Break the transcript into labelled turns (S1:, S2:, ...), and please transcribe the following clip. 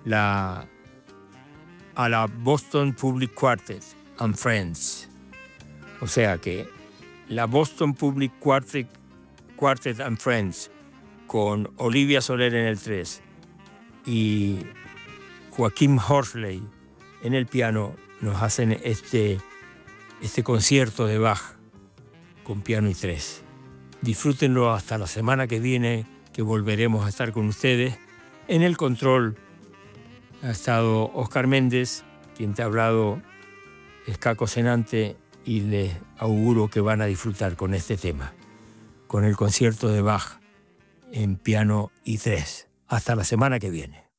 S1: a la Boston Public Quartet and Friends. O sea que la Boston Public Quartet and Friends, con Olivia Soler en el 3 y Joaquín Horsley en el piano, nos hacen este concierto de Bach con piano y 3. Disfrútenlo hasta la semana que viene, que volveremos a estar con ustedes. En el control ha estado Oscar Méndez, quien te ha hablado es Caco Senante, y les auguro que van a disfrutar con este tema, con el concierto de Bach en piano y 3. Hasta la semana que viene.